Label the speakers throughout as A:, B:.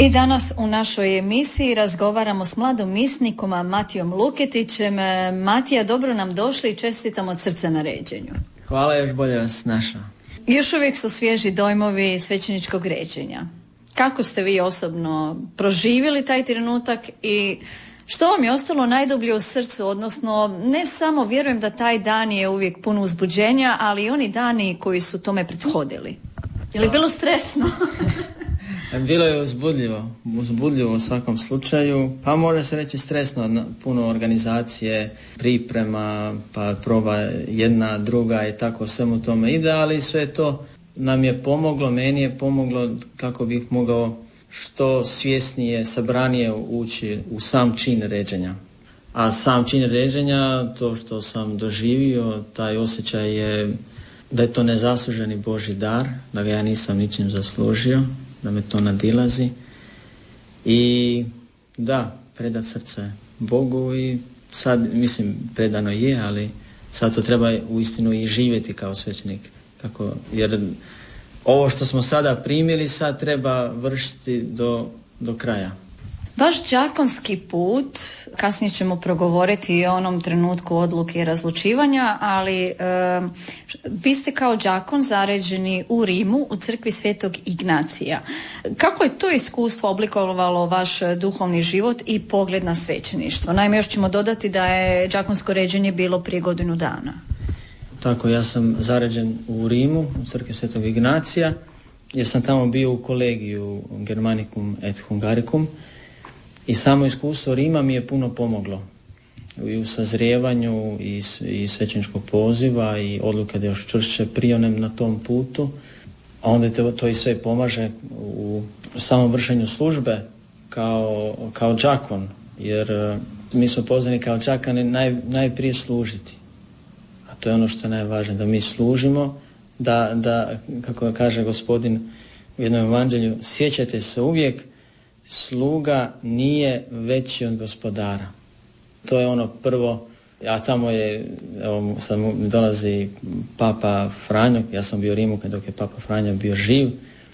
A: I danas u našoj emisiji razgovaramo s mladom misnikom Matijom Luketićem. Matija, dobro nam došli i čestitam od srca na ređenju.
B: Hvala, još bolje vas našao.
A: Još uvijek su svježi dojmovi svećeničkog ređenja. Kako ste vi osobno proživjeli taj trenutak i što vam je ostalo najdublje u srcu, odnosno ne samo vjerujem da taj dan je uvijek pun uzbuđenja, ali i oni dani koji su tome prethodili. Je li bilo stresno?
B: Bilo je uzbudljivo u svakom slučaju, pa može se reći stresno, puno organizacije, priprema, pa proba jedna, druga i tako svemu tome ide, ali sve to nam je pomoglo, meni je pomoglo kako bih mogao što svjesnije, sabranije ući u sam čin ređenja. A sam čin ređenja, to što sam doživio, taj osjećaj je da je to nezasluženi Božji dar, da ga ja nisam ničim zaslužio, da me to nadilazi i da, predat srce Bogu i sad, mislim, predano je, ali sad to treba uistinu i živjeti kao svećenik, jer ovo što smo sada primili sad treba vršiti do kraja.
A: Vaš đakonski put, kasnije ćemo progovoriti i o onom trenutku odluke i razlučivanja, ali vi ste kao đakon zaređeni u Rimu u crkvi Svetog Ignacija. Kako je to iskustvo oblikovalo vaš duhovni život i pogled na svećeništvo? Naime, još ćemo dodati da je đakonsko ređenje bilo prije godinu dana.
B: Tako, ja sam zaređen u Rimu u crkvi Svetog Ignacija jer sam tamo bio u kolegiju Germanicum et Hungaricum. I samo iskustvo Rima mi je puno pomoglo i u sazrijevanju i svećeničkog poziva i odluke da još čvršće prionem na tom putu, a onda to i sve pomaže u samom vršenju službe kao đakon, jer mi smo pozvani kao đakoni najprije služiti, a to je ono što je najvažnije, da mi služimo, da kako kaže Gospodin u jednom evanđelju, sjećajte se uvijek, sluga nije veći od gospodara. To je ono prvo, a tamo je, evo sad mi dolazi Papa Franjo, ja sam bio u Rimu dok je Papa Franjo bio živ,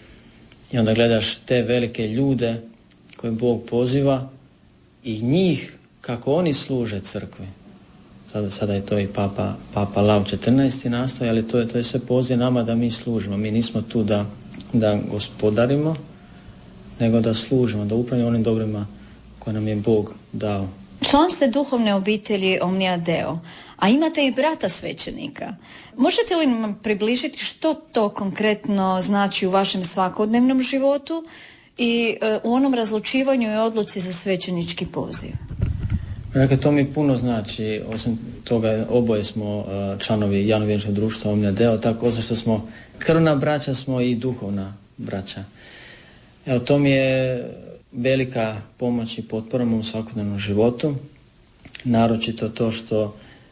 B: i onda gledaš te velike ljude koje Bog poziva i njih kako oni služe crkvi. Sada je to i Papa Lav 14. nastoji, ali to je sve poziv nama da mi služimo. Mi nismo tu da gospodarimo, nego da služimo, da upravljamo onim dobrima koje nam je Bog dao.
A: Član ste duhovne obitelji Omnia Deo, a imate i brata svećenika. Možete li nam približiti što to konkretno znači u vašem svakodnevnom životu i u onom razlučivanju i odluci za svećenički poziv?
B: Dakle, to mi puno znači, osim toga oboje smo članovi javno-vjerničkog društva Omnia Deo, tako osim što smo krvna braća, smo i duhovna braća. Evo, to mi je velika pomoć i potpora u svakodnevnom životu, naročito to što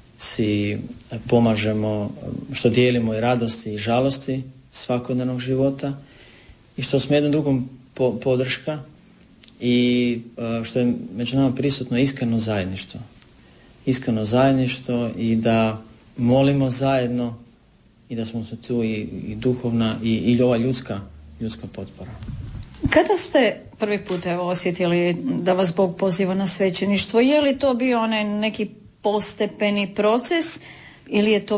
B: si pomažemo, što dijelimo i radosti i žalosti svakodnevnog života i što smo jednom drugom podrška i što je među nama prisutno iskreno zajedništvo i da molimo zajedno i da smo tu i duhovna i ova ljudska potpora.
A: Kada ste prvi put osjetili da vas Bog poziva na svećeništvo, je li to bio onaj neki postepeni proces ili je to